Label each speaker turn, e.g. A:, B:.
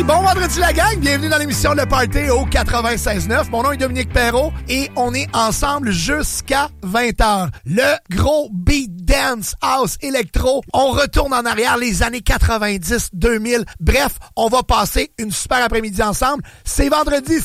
A: Bon vendredi la gang, bienvenue dans l'émission Le Party au 96.9. Mon nom est Dominique Perrault et on est ensemble jusqu'à 20h. Le gros beat dance, house, électro. On retourne en arrière les années 90, 2000. Bref, on va passer une super après-midi ensemble. C'est vendredi.